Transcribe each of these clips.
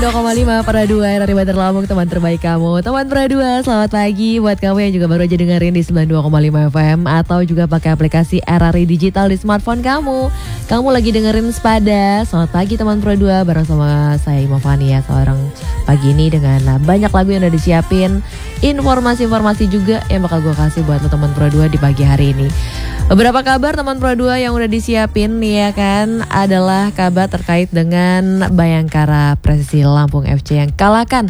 2,5 per 2 dari Banter Lampung, teman terbaik kamu. Teman per 2, selamat pagi buat kamu yang juga baru aja dengerin di 92,5 FM atau juga pakai aplikasi RRI Digital di smartphone kamu. Kamu lagi dengerin Sepada. Selamat pagi teman per 2, bareng sama saya Imavani ya, seorang pagi ini dengan banyak lagu yang udah disiapin, informasi-informasi juga yang bakal gue kasih buat lo teman per 2 di pagi hari ini. Beberapa kabar teman Pro 2 yang udah disiapin ya kan adalah kabar terkait dengan Bayangkara Presisi Lampung FC yang kalahkan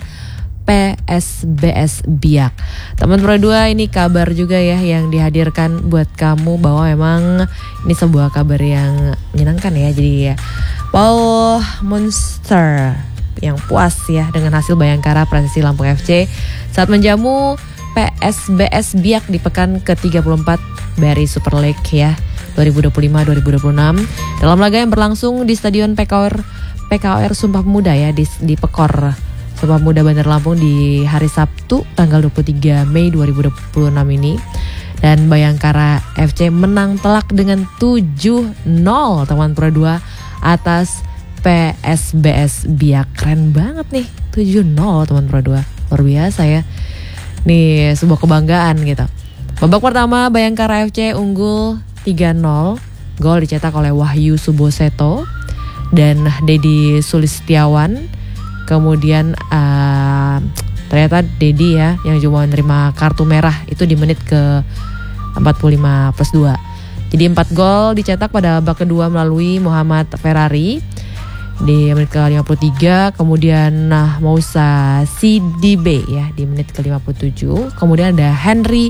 PSBS Biak. Teman Pro 2, ini kabar juga ya yang dihadirkan buat kamu bahwa memang ini sebuah kabar yang menyenangkan ya. Jadi ya, Paul Monster yang puas ya dengan hasil Bayangkara Presisi Lampung FC saat menjamu PSBS Biak di pekan ke-34 BRI Super League ya 2025-2026 dalam laga yang berlangsung di Stadion PKOR Sumpah Pemuda ya di Pekor Sumpah Pemuda Bandar Lampung di hari Sabtu tanggal 23 Mei 2026 ini. Dan Bayangkara FC menang telak dengan 7-0 teman Pro 2 atas PSBS Biak. Keren banget nih, 7-0 teman Pro 2, luar biasa ya. Nih sebuah kebanggaan gitu. Babak pertama Bayangkara FC unggul 3-0. Gol dicetak oleh Wahyu Suboseto dan Dedi Sulistiawan. Kemudian ternyata Dedi ya yang cuma menerima kartu merah itu di menit ke 45 plus 2. Jadi 4 gol dicetak pada babak kedua melalui Muhammad Ferrari di menit ke-53, kemudian Moussa Sidibe ya di menit ke-57, kemudian ada Henry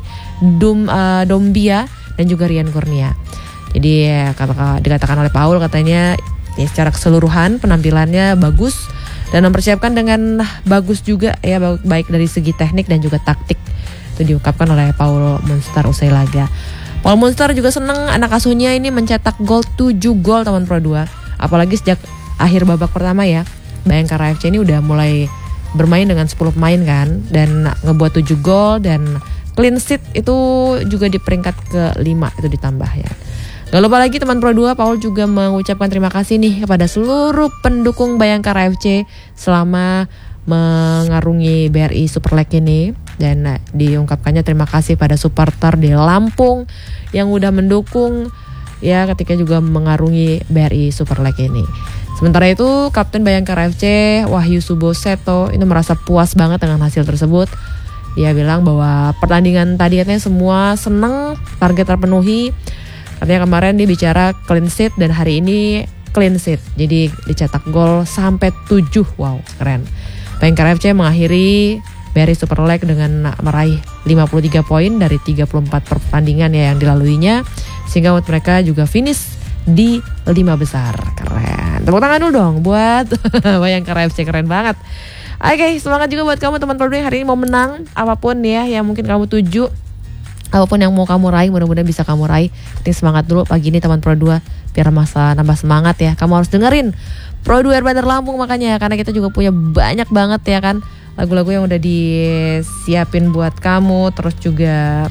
Dombia dan juga Rian Kurnia. Jadi dikatakan oleh Paul katanya ya, secara keseluruhan penampilannya bagus dan mempersiapkan dengan bagus juga ya, baik dari segi teknik dan juga taktik. Itu diungkapkan oleh Paul Monster usai laga. Paul Monster juga senang anak asuhnya ini mencetak gol 7 gol teman Pro 2. Apalagi sejak akhir babak pertama ya, Bayangkara FC ini udah mulai bermain dengan 10 pemain kan, dan ngebuat 7 gol dan clean sheet itu juga di peringkat ke-5 itu ditambah ya. Gak lupa lagi teman Pro 2, Paul juga mengucapkan terima kasih nih kepada seluruh pendukung Bayangkara FC selama mengarungi BRI Super League ini, dan diungkapkannya terima kasih pada supporter di Lampung yang udah mendukung ya ketika juga mengarungi BRI Super League ini. Sementara itu, Kapten Bayangkara FC Wahyu Suboseto itu merasa puas banget dengan hasil tersebut. Dia bilang bahwa pertandingan tadi katanya semua seneng, target terpenuhi. Katanya kemarin dia bicara clean sheet dan hari ini clean sheet. Jadi dicetak gol sampai 7. Wow, keren. Bayangkara FC mengakhiri BRI Super League dengan meraih 53 poin dari 34 pertandingan ya yang dilaluinya, sehingga mereka juga finish di 5 besar. Keren. Tepuk tangan dulu dong buat Bayangkara FC, keren banget. Oke, semangat juga buat kamu teman Pro 2 yang hari ini mau menang. Apapun ya yang mungkin kamu tuju, apapun yang mau kamu raih, mudah-mudahan bisa kamu raih. Penting semangat dulu pagi ini teman Pro 2 biar masa nambah semangat ya. Kamu harus dengerin Pro 2 Bandar Lampung makanya, karena kita juga punya banyak banget ya kan lagu-lagu yang udah disiapin buat kamu, terus juga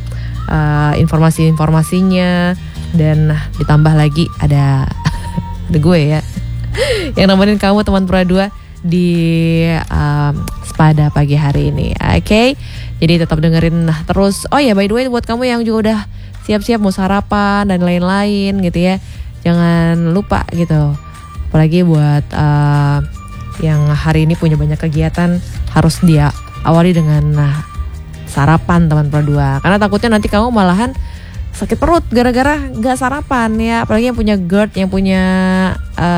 informasi-informasinya, dan ditambah lagi ada gue ya yang nemenin kamu teman Pro 2 di Sepada pagi hari ini. Oke, jadi tetap dengerin terus. Oh ya, by the way buat kamu yang juga udah siap-siap mau sarapan dan lain-lain gitu ya, jangan lupa gitu. Apalagi buat yang hari ini punya banyak kegiatan, harus dia awali dengan sarapan teman Pro 2. Karena takutnya nanti kamu malahan sakit perut gara-gara gak sarapan ya. Apalagi yang punya GERD, yang punya